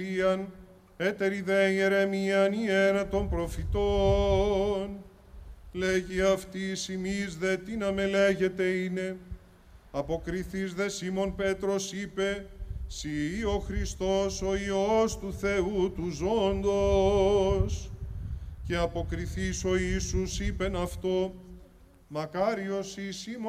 έτερη δε Ιερεμίαν ιέρα των προφητών. Λέγει αυτής ημείς δε τι να με λέγεται είναι. Αποκριθείς δε Σίμων Πέτρος είπε, «Συ ο Χριστός ο Υιός του Θεού του ζώντος». Και αποκριθείς ο Ιησούς είπεν αυτό, «Μακάριος η Σίμων